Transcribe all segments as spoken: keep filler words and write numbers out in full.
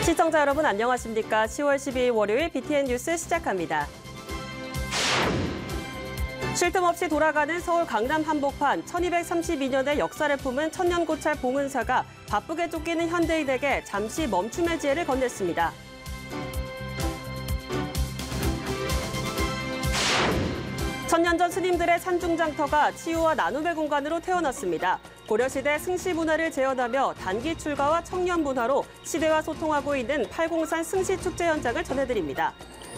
시청자 여러분 안녕하십니까? 시월 십이일 월요일 비티엔 뉴스 시작합니다. 쉴 틈 없이 돌아가는 서울 강남 한복판, 천이백삼십이 년의 역사를 품은 천년고찰 봉은사가 바쁘게 쫓기는 현대인에게 잠시 멈춤의 지혜를 건넸습니다. 천년 전 스님들의 산중장터가 치유와 나눔의 공간으로 태어났습니다. 고려시대 승시 문화를 재현하며 단기 출가와 청년 문화로 시대와 소통하고 있는 팔공산 승시축제 현장을 전해드립니다.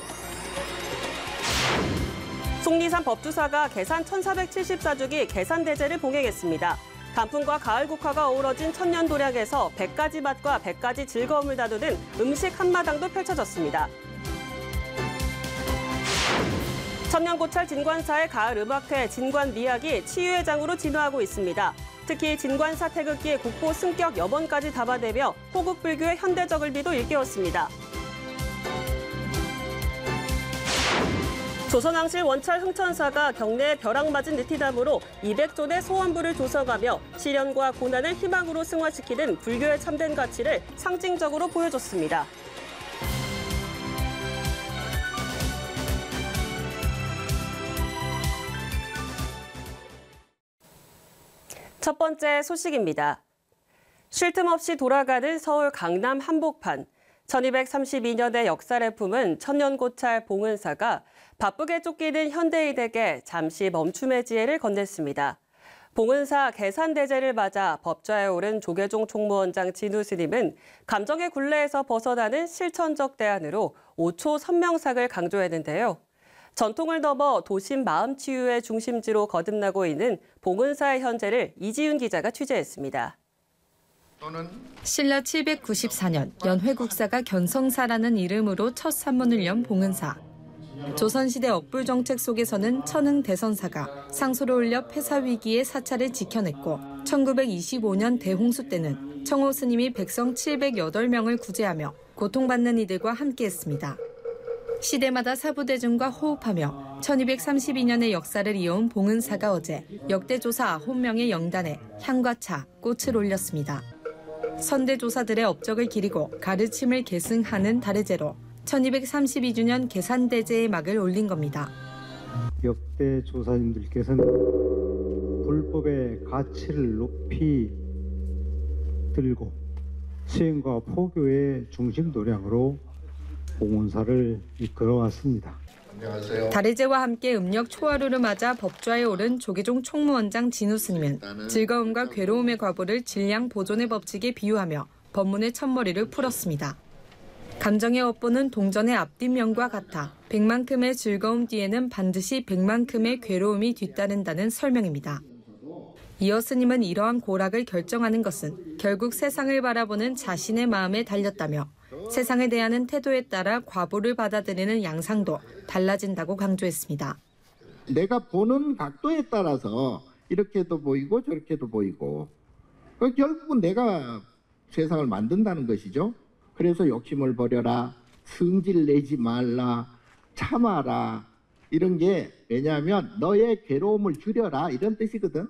속리산 법주사가 계산 천사백칠십사 주기 계산대제를 봉행했습니다. 단풍과 가을 국화가 어우러진 천년도량에서 백 가지 맛과 백 가지 즐거움을 다루는 음식 한마당도 펼쳐졌습니다. 천년고찰 진관사의 가을 음악회 진관미학이 치유의 장으로 진화하고 있습니다. 특히 진관사 태극기의 국보 승격 여번까지 담아내며 호국불교의 현대적 의미도 일깨웠습니다. 조선왕실 원찰 흥천사가 경내에 벼락 맞은 느티담으로 이백 존의 소원부를 조성하며 시련과 고난을 희망으로 승화시키는 불교의 참된 가치를 상징적으로 보여줬습니다. 첫 번째 소식입니다. 쉴 틈 없이 돌아가는 서울 강남 한복판, 천이백삼십이 년의 역사를 품은 천년고찰 봉은사가 바쁘게 쫓기는 현대인에게 잠시 멈춤의 지혜를 건넸습니다. 봉은사 계산대제를 맞아 법좌에 오른 조계종 총무원장 진우 스님은 감정의 굴레에서 벗어나는 실천적 대안으로 오초 선명삭을 강조했는데요. 전통을 넘어 도심 마음치유의 중심지로 거듭나고 있는 봉은사의 현재를 이지윤 기자가 취재했습니다. 신라 칠백구십사 년 연회국사가 견성사라는 이름으로 첫 산문을 연 봉은사. 조선시대 억불정책 속에서는 천흥 대선사가 상소를 올려 폐사 위기의 사찰을 지켜냈고 천구백이십오 년 대홍수 때는 청호 스님이 백성 칠백팔 명을 구제하며 고통받는 이들과 함께했습니다. 시대마다 사부대중과 호흡하며 천이백삼십이 년의 역사를 이어온 봉은사가 어제 역대조사 아홉 명의 영단에 향과 차, 꽃을 올렸습니다. 선대조사들의 업적을 기리고 가르침을 계승하는 다르제로 천이백삼십이 주년 계산대제의 막을 올린 겁니다. 역대 조사님들께서는 불법의 가치를 높이 들고 수행과 포교의 중심 도량으로 봉은사를 이끌어왔습니다. 안녕하세요. 다르제와 함께 음력 초하루를 맞아 법좌에 오른 조계종 총무원장 진우 스님은 즐거움과 괴로움의 과보를 질량 보존의 법칙에 비유하며 법문의 첫머리를 풀었습니다. 감정의 업보는 동전의 앞뒷면과 같아 백만큼의 즐거움 뒤에는 반드시 백만큼의 괴로움이 뒤따른다는 설명입니다. 이어 스님은 이러한 고락을 결정하는 것은 결국 세상을 바라보는 자신의 마음에 달렸다며 세상에 대한 태도에 따라 과보를 받아들이는 양상도 달라진다고 강조했습니다. 내가 보는 각도에 따라서 이렇게도 보이고 저렇게도 보이고 결국은 내가 세상을 만든다는 것이죠. 그래서 욕심을 버려라, 성질 내지 말라, 참아라 이런 게 왜냐하면 너의 괴로움을 줄여라 이런 뜻이거든.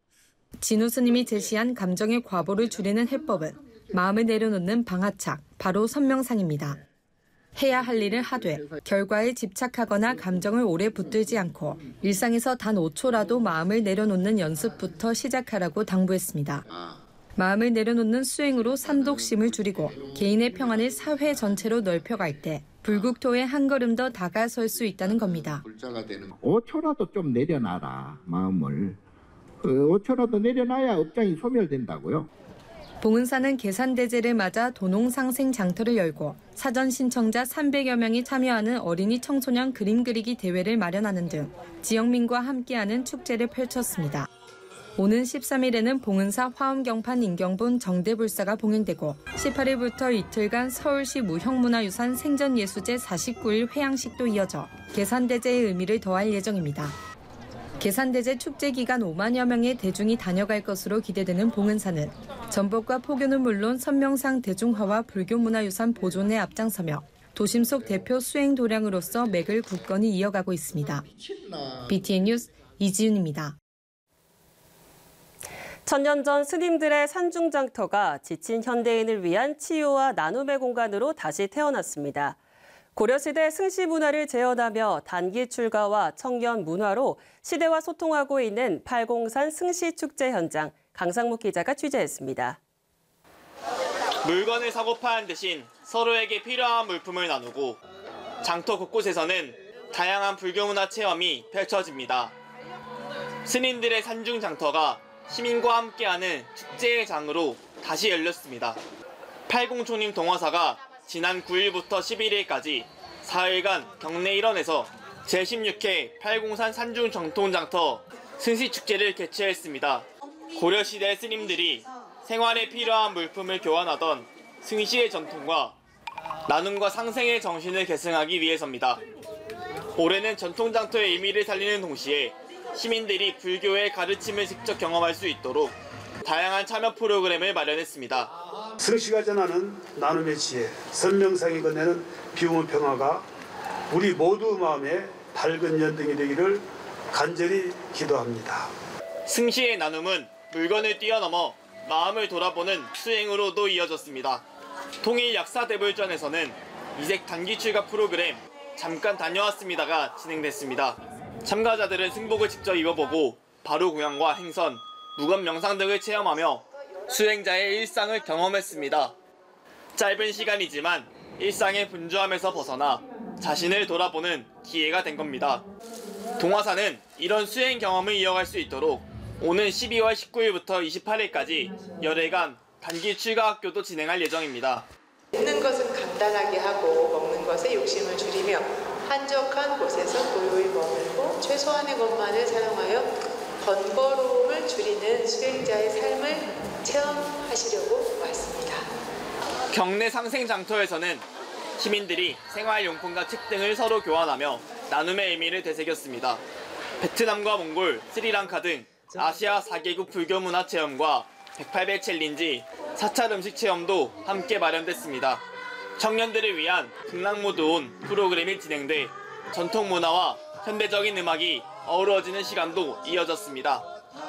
진우 스님이 제시한 감정의 과보를 줄이는 해법은 마음을 내려놓는 방아착, 바로 선명상입니다. 해야 할 일을 하되 결과에 집착하거나 감정을 오래 붙들지 않고 일상에서 단 오 초라도 마음을 내려놓는 연습부터 시작하라고 당부했습니다. 마음을 내려놓는 수행으로 산독심을 줄이고 개인의 평안을 사회 전체로 넓혀갈 때 불국토에 한 걸음 더 다가설 수 있다는 겁니다. 오 초라도 좀 내려놔라, 마음을. 오 초라도 내려놔야 업장이 소멸된다고요. 봉은사는 계산대제를 맞아 도농상생 장터를 열고 사전 신청자 삼백여 명이 참여하는 어린이 청소년 그림 그리기 대회를 마련하는 등 지역민과 함께하는 축제를 펼쳤습니다. 오는 십삼 일에는 봉은사 화엄경판 인경본 정대불사가 봉행되고 십팔 일부터 이틀간 서울시 무형문화유산 생전예수제 사십구 일 회양식도 이어져 계산대제의 의미를 더할 예정입니다. 계산대제 축제 기간 오만여 명의 대중이 다녀갈 것으로 기대되는 봉은사는 전복과 포교는 물론 선명상 대중화와 불교문화유산 보존에 앞장서며 도심 속 대표 수행 도량으로서 맥을 굳건히 이어가고 있습니다. 비티엔 뉴스 이지윤입니다. 천년 전 스님들의 산중장터가 지친 현대인을 위한 치유와 나눔의 공간으로 다시 태어났습니다. 고려시대 승시 문화를 재현하며 단기 출가와 청년 문화로 시대와 소통하고 있는 팔공산 승시축제 현장, 강상묵 기자가 취재했습니다. 물건을 사고 파는 대신 서로에게 필요한 물품을 나누고 장터 곳곳에서는 다양한 불교 문화 체험이 펼쳐집니다. 스님들의 산중장터가 시민과 함께하는 축제의 장으로 다시 열렸습니다. 팔공초림 동화사가 지난 구일부터 십일일까지 사흘간 경내 일원에서 제십육 회 팔공산 산중 정통장터 승시축제를 개최했습니다. 고려시대 스님들이 생활에 필요한 물품을 교환하던 승시의 전통과 나눔과 상생의 정신을 계승하기 위해서입니다. 올해는 전통장터의 의미를 살리는 동시에 시민들이 불교의 가르침을 직접 경험할 수 있도록 다양한 참여 프로그램을 마련했습니다. 승시가 전하는 나눔의 지혜, 선명상이 건네는 비움의 평화가 우리 모두 마음에 밝은 연등이 되기를 간절히 기도합니다. 승시의 나눔은 물건을 뛰어넘어 마음을 돌아보는 수행으로도 이어졌습니다. 통일 약사대불전에서는 이색 단기 출가 프로그램 잠깐 다녀왔습니다가 진행됐습니다. 참가자들은 승복을 직접 입어보고 바로 공양과 행선, 무건 명상 등을 체험하며 수행자의 일상을 경험했습니다. 짧은 시간이지만 일상의 분주함에서 벗어나 자신을 돌아보는 기회가 된 겁니다. 동화사는 이런 수행 경험을 이어갈 수 있도록 오는 십이월 십구일부터 이십팔일까지 열흘간 단기 출가 학교도 진행할 예정입니다. 먹는 것은 간단하게 하고 먹는 것에 욕심을 줄이며 한적한 곳에서 고요히 머물고 최소한의 것만을 사용하여 번거로움을 줄이는 수행자의 삶을 체험하시려고 왔습니다. 경내 상생장터에서는 시민들이 생활용품과 책 등을 서로 교환하며 나눔의 의미를 되새겼습니다. 베트남과 몽골, 스리랑카 등 아시아 사 개국 불교 문화 체험과 백팔 배 챌린지, 사찰 음식 체험도 함께 마련됐습니다. 청년들을 위한 극락모드온 프로그램이 진행돼 전통 문화와 현대적인 음악이 어우러지는 시간도 이어졌습니다.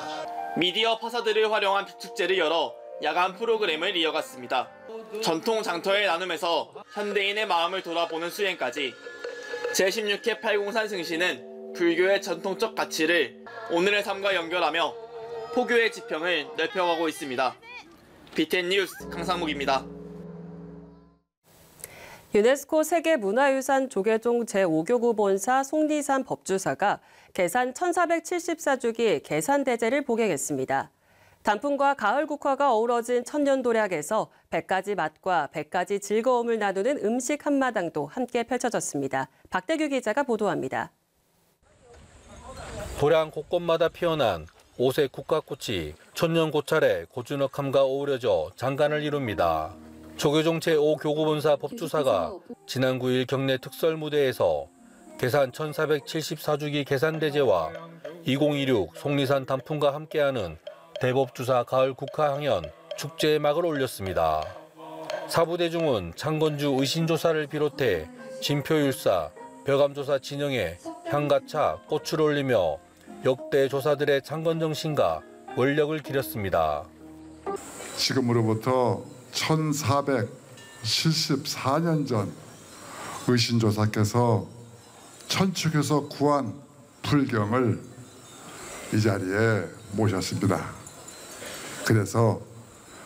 미디어 파사들을 활용한 축제를 열어 야간 프로그램을 이어갔습니다. 전통 장터의 나눔에서 현대인의 마음을 돌아보는 수행까지 제십육 회 팔공산 승시는 불교의 전통적 가치를 오늘의 삶과 연결하며 포교의 지평을 넓혀가고 있습니다. 비티엔 뉴스 강상묵입니다. 유네스코 세계문화유산 조계종 제오 교구 본사 속리산 법주사가 계산 천사백칠십사 주기 계산대제를 복행했습니다. 단풍과 가을 국화가 어우러진 천년도략에서 백 가지 맛과 백 가지 즐거움을 나누는 음식 한마당도 함께 펼쳐졌습니다. 박대규 기자가 보도합니다. 도량 곳곳마다 피어난 오색 국화꽃이 천년 고찰의 고즈넉함과 어우러져 장관을 이룹니다. 조계종 제오 교구 본사 법주사가 지난 구일 경내 특설 무대에서 계산 천사백칠십사 주기 계산대제와 이천이십육 속리산 단풍과 함께하는 대법주사 가을 국화항연 축제의 막을 올렸습니다. 사부대중은 창건주 의신조사를 비롯해 진표율사, 벼감조사 진영에 향가차, 꽃을 올리며 역대 조사들의 창건정신과 원력을 기렸습니다. 지금으로부터 천사백칠십사 년 전 의신조사께서 천축에서 구한 불경을 이 자리에 모셨습니다. 그래서